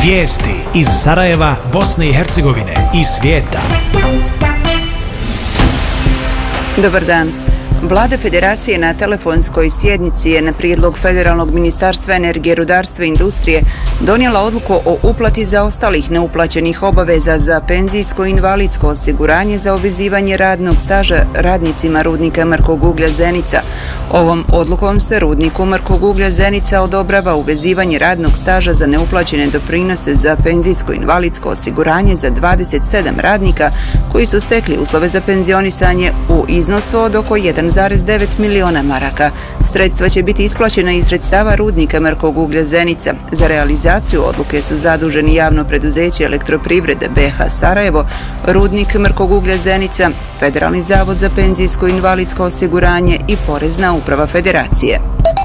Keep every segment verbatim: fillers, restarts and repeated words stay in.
Vijesti iz Sarajeva, Bosne i Hercegovine i svijeta. Dobar dan. Vlada Federacije na telefonskoj sjednici je na prijedlog Federalnog ministarstva energije, rudarstva i industrije donijela odluku o uplati zaostalih neuplaćenih obaveza za penzijsko i invalidsko osiguranje za obvezivanje radnog staža radnicima rudnika Mrkog uglja Zenica. Ovom odlukom se rudniku Mrkog uglja Zenica odobrava uvezivanje radnog staža za neuplaćene doprinose za penzijsko i invalidsko osiguranje za dvadeset sedam radnika koji su stekli uslove za penzionisanje u iznosu od oko jedan zarez devet miliona maraka. Sredstva će biti isplaćena iz sredstava rudnika Mrkog uglja Zenica. Za realizaciju odluke su zaduženi javno preduzeće Elektroprivrede B H Sarajevo, rudnik Mrkog uglja Zenica, Federalni zavod za penzijsko i invalidsko osiguranje i Porezna uprava Federacije.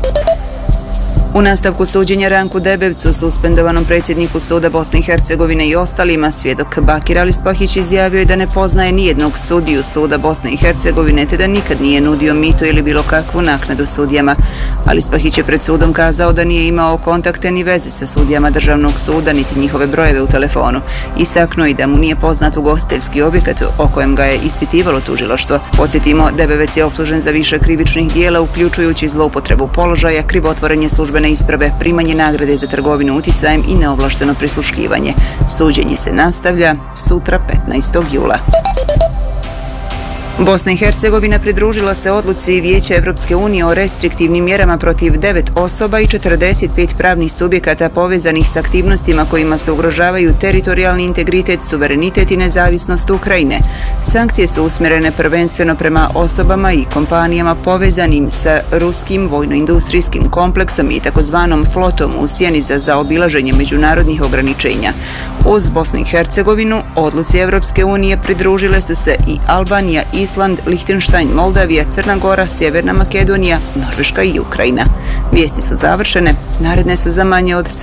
U nastavku suđenja Ranku Debevcu, suspendovanom predsjedniku suda Bosne i Hercegovine i ostalima, svjedok Bakir Alispahić izjavio je da ne poznaje nijednog sudiju suda Bosne i Hercegovine te da nikad nije nudio mito ili bilo kakvu naknadu sudijama. Alispahić je pred sudom kazao da nije imao kontakte ni veze sa sudijama državnog suda niti njihove brojeve u telefonu. Istaknuo i da mu nije poznat ugostiteljski objekat o kojem ga je ispitivalo tužilaštvo. Podsjetimo, Debevec je optužen za više krivičnih dijela uključujući zloupotrebu položaja, krivotvorenje službene isprave, primanje nagrade za trgovinu uticajem i neovlašteno prisluškivanje. Suđenje se nastavlja sutra petnaestog jula. Bosna i Hercegovina pridružila se odluci Vijeća Evropske unije o restriktivnim mjerama protiv devet osoba i četrdeset pet pravnih subjekata povezanih s aktivnostima kojima se ugrožavaju teritorijalni integritet, suverenitet i nezavisnost Ukrajine. Sankcije su usmjerene prvenstveno prema osobama i kompanijama povezanim sa ruskim vojno-industrijskim kompleksom i takozvanom flotom u sjeni za zaobilaženje međunarodnih ograničenja. Uz Bosnu i Hercegovinu odluci Evropske unije pridružile su se i Albanija, Island, Lihtenštajn, Moldavija, Crna Gora, Sjeverna Makedonija, Norveška i Ukrajina. Vijesti su završene, naredne su za manje od